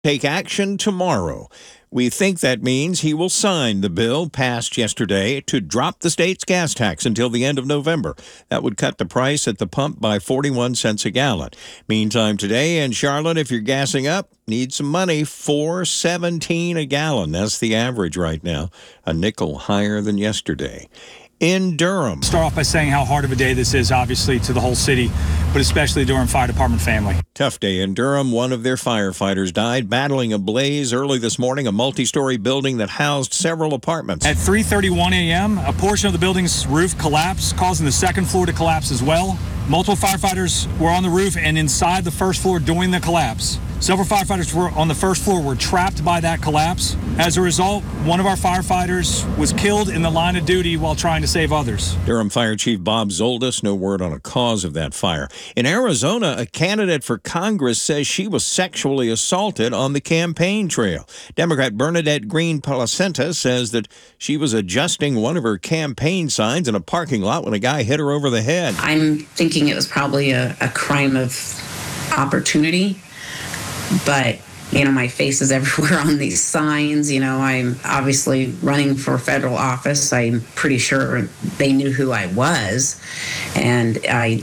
take action tomorrow. We think that means he will sign the bill passed yesterday to drop the state's gas tax until the end of November. That would cut the price at the pump by 41 cents a gallon. Meantime, today in Charlotte, if you're gassing up, need some money, $4.17 a gallon. That's the average right now, a nickel higher than yesterday. In Durham. Start off by saying how hard of a day this is, obviously, to the whole city, but especially Durham Fire Department family. Tough day in Durham. One of their firefighters died battling a blaze early this morning, a multi-story building that housed several apartments. At 3:31 a.m., a portion of the building's roof collapsed, causing the second floor to collapse as well. Multiple firefighters were on the roof and inside the first floor during the collapse. Several firefighters were on the first floor were trapped by that collapse. As a result, one of our firefighters was killed in the line of duty while trying to save others. Durham Fire Chief Bob Zoldas, no word on a cause of that fire. In Arizona, a candidate for Congress says she was sexually assaulted on the campaign trail. Democrat Bernadette Green Placenta says that she was adjusting one of her campaign signs in a parking lot when a guy hit her over the head. I'm thinking it was probably a crime of opportunity. But, my face is everywhere on these signs. I'm obviously running for federal office. I'm pretty sure they knew who I was. And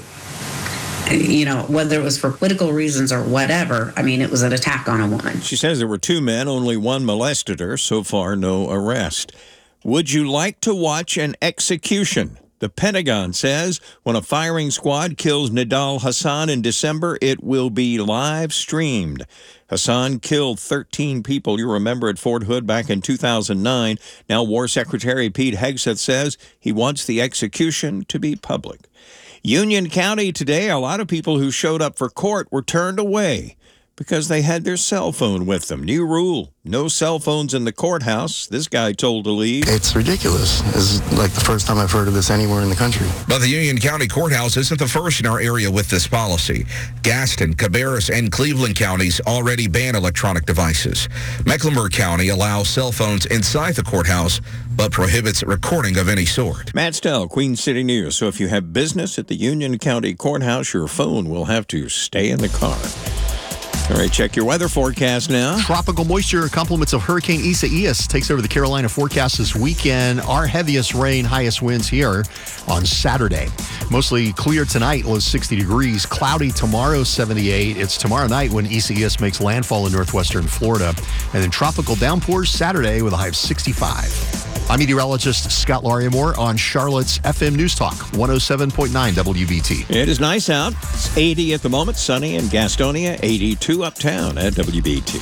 whether it was for political reasons or whatever, it was an attack on a woman. She says there were two men, only one molested her. So far, no arrest. Would you like to watch an execution? The Pentagon says when a firing squad kills Nidal Hasan in December, it will be live streamed. Hasan killed 13 people, you remember, at Fort Hood back in 2009. Now War Secretary Pete Hegseth says he wants the execution to be public. Union County today, a lot of people who showed up for court were turned away because they had their cell phone with them. New rule, no cell phones in the courthouse. This guy told to leave. It's ridiculous. This is like the first time I've heard of this anywhere in the country. But the Union County Courthouse isn't the first in our area with this policy. Gaston, Cabarrus, and Cleveland counties already ban electronic devices. Mecklenburg County allows cell phones inside the courthouse, but prohibits recording of any sort. Matt Stell, Queen City News. So if you have business at the Union County Courthouse, your phone will have to stay in the car. All right, check your weather forecast now. Tropical moisture, compliments of Hurricane Isaias, takes over the Carolina forecast this weekend. Our heaviest rain, highest winds here on Saturday. Mostly clear tonight, low 60 degrees. Cloudy tomorrow, 78. It's tomorrow night when Isaias makes landfall in northwestern Florida. And then tropical downpours Saturday with a high of 65. I'm meteorologist Scott Larimore on Charlotte's FM News Talk, 107.9 WBT. It is nice out. It's 80 at the moment, sunny in Gastonia, 82 uptown at WBT.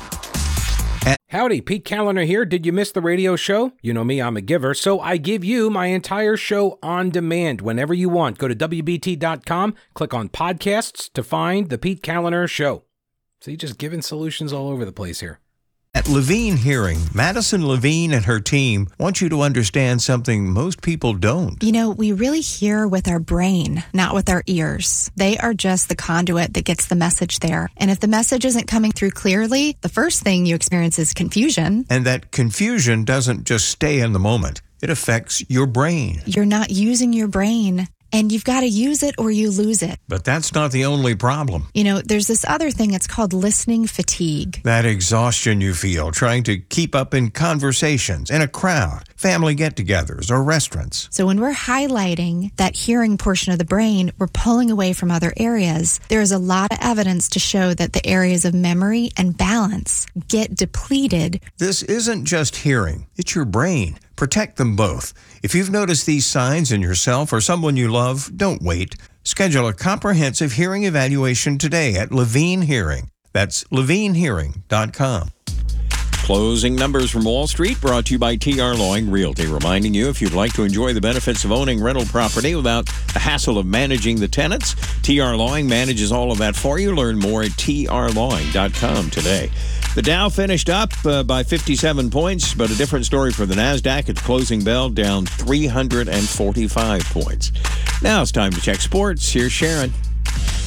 Howdy, Pete Callender here. Did you miss the radio show? You know me, I'm a giver, so I give you my entire show on demand whenever you want. Go to WBT.com, click on podcasts to find the Pete Callender Show. So you're just giving solutions all over the place here. At Levine Hearing, Madison Levine and her team want you to understand something most people don't. We really hear with our brain, not with our ears. They are just the conduit that gets the message there. And if the message isn't coming through clearly, the first thing you experience is confusion. And that confusion doesn't just stay in the moment. It affects your brain. You're not using your brain. And you've got to use it or you lose it. But that's not the only problem. There's this other thing, it's called listening fatigue. That exhaustion you feel trying to keep up in conversations, in a crowd, family get-togethers, or restaurants. So when we're highlighting that hearing portion of the brain, we're pulling away from other areas. There is a lot of evidence to show that the areas of memory and balance get depleted. This isn't just hearing, it's your brain. Protect them both. If you've noticed these signs in yourself or someone you love, don't wait. Schedule a comprehensive hearing evaluation today at Levine Hearing. That's levinehearing.com. Closing numbers from Wall Street brought to you by T.R. Loing Realty, reminding you if you'd like to enjoy the benefits of owning rental property without the hassle of managing the tenants, T.R. Loing manages all of that for you. Learn more at trloing.com today. The Dow finished up by 57 points, but a different story for the NASDAQ at the closing bell, down 345 points. Now it's time to check sports. Here's Sharon.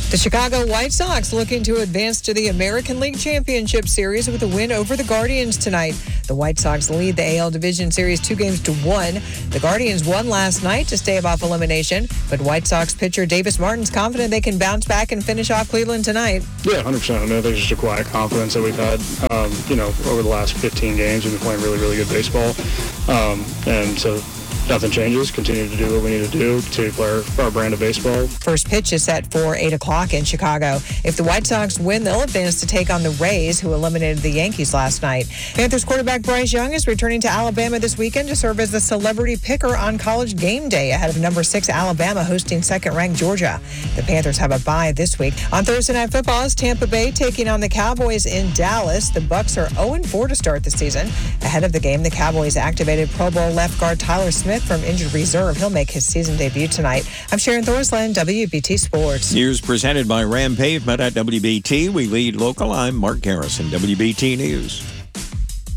The Chicago White Sox looking to advance to the American League Championship Series with a win over the Guardians tonight. The White Sox lead the AL Division Series 2-1. The Guardians won last night to stave off elimination, but White Sox pitcher Davis Martin's confident they can bounce back and finish off Cleveland tonight. Yeah, 100%. I mean, I think it's just a quiet confidence that we've had, over the last 15 games. We've been playing really, really good baseball. And so nothing changes. Continue to do what we need to do to play our brand of baseball. First pitch is set for 8 o'clock in Chicago. If the White Sox win, they'll advance to take on the Rays, who eliminated the Yankees last night. Panthers quarterback Bryce Young is returning to Alabama this weekend to serve as the celebrity picker on College Game Day ahead of number 6 Alabama hosting second-ranked Georgia. The Panthers have a bye this week. On Thursday Night Football is Tampa Bay taking on the Cowboys in Dallas. The Bucs are 0-4 to start the season. Ahead of the game, the Cowboys activated Pro Bowl left guard Tyler Smith from injured reserve. He'll make his season debut tonight. I'm Sharon Thorsland, WBT Sports. News presented by Ram Pavement at WBT. We lead local. I'm Mark Garrison, WBT News.